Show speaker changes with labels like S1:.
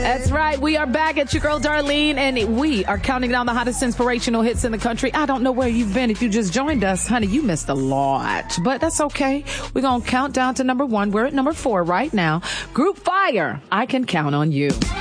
S1: That's right. We are back at your girl Darlene, and we are counting down the hottest inspirational hits in the country. I don't know where you've been. If you just joined us, honey, you missed a lot, but that's okay. We're going to count down to number 1. We're at number 4 right now. Group Fire, I Can Count on You.